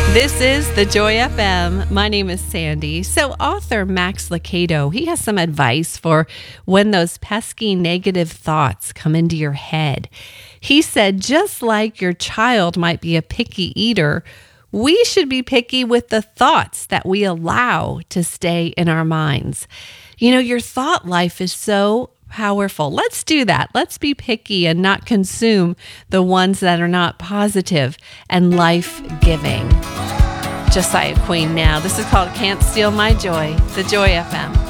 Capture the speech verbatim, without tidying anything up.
This is the Joy F M. My name is Sandy. So author Max Lucado, he has some advice for when those pesky negative thoughts come into your head. He said, just like your child might be a picky eater, we should be picky with the thoughts that we allow to stay in our minds. You know, your thought life is so powerful. Let's do that. Let's be picky and not consume the ones that are not positive and life-giving. Josiah Queen now. This is called Can't Steal My Joy, the Joy F M.